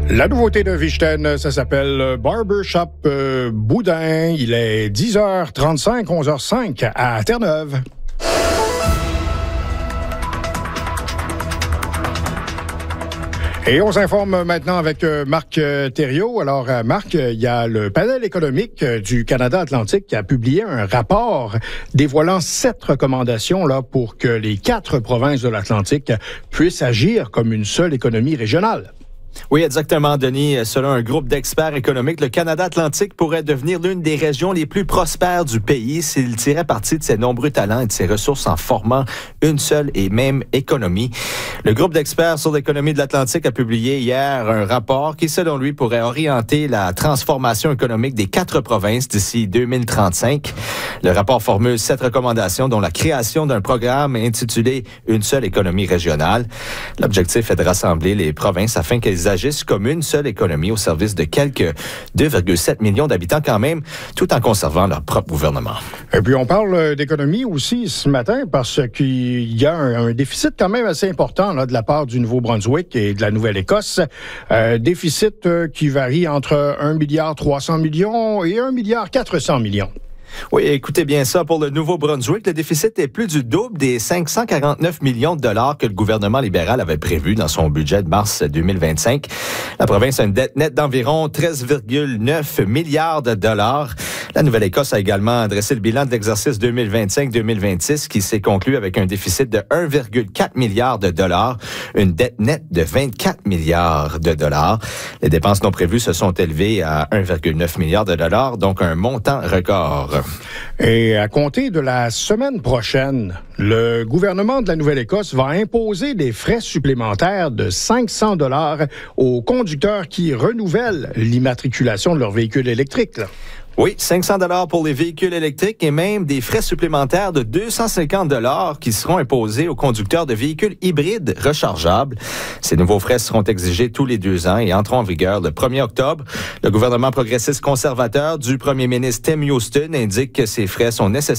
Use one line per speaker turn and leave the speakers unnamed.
La nouveauté de Vichten, ça s'appelle Barbershop Boudin. Il est 10h35, 11h05 à Terre-Neuve. Et on s'informe maintenant avec Marc Thériault. Alors, Marc, il y a le panel économique du Canada Atlantique qui a publié un rapport dévoilant 7 recommandations là, pour que les 4 provinces de l'Atlantique puissent agir comme une seule économie régionale.
Oui, exactement, Denis. Selon un groupe d'experts économiques, le Canada Atlantique pourrait devenir l'une des régions les plus prospères du pays s'il tirait parti de ses nombreux talents et de ses ressources en formant une seule et même économie. Le groupe d'experts sur l'économie de l'Atlantique a publié hier un rapport qui, selon lui, pourrait orienter la transformation économique des 4 provinces d'ici 2035. Le rapport formule 7 recommandations, dont la création d'un programme intitulé « Une seule économie régionale ». L'objectif est de rassembler les provinces afin qu'elles agissent comme une seule économie au service de quelques 2,7 millions d'habitants quand même, tout en conservant leur propre gouvernement.
Et puis on parle d'économie aussi ce matin parce qu'il y a un déficit quand même assez important là, de la part du Nouveau-Brunswick et de la Nouvelle-Écosse. Déficit qui varie entre 1,3 milliard et 1,4 milliard.
Oui, écoutez bien ça. Pour le Nouveau-Brunswick, le déficit est plus du double des 549 millions de dollars que le gouvernement libéral avait prévu dans son budget de mars 2025. La province a une dette nette d'environ 13,9 milliards de dollars. La Nouvelle-Écosse a également dressé le bilan de l'exercice 2025-2026 qui s'est conclu avec un déficit de 1,4 milliard de dollars, une dette nette de 24 milliards de dollars. Les dépenses non prévues se sont élevées à 1,9 milliard de dollars, donc un montant record.
Et à compter de la semaine prochaine, le gouvernement de la Nouvelle-Écosse va imposer des frais supplémentaires de 500 $ aux conducteurs qui renouvellent l'immatriculation de leur véhicule électrique.
Oui, 500 $ pour les véhicules électriques et même des frais supplémentaires de 250 $ qui seront imposés aux conducteurs de véhicules hybrides rechargeables. Ces nouveaux frais seront exigés tous les 2 ans et entreront en vigueur le 1er octobre. Le gouvernement progressiste conservateur du premier ministre Tim Houston indique que ces frais sont nécessaires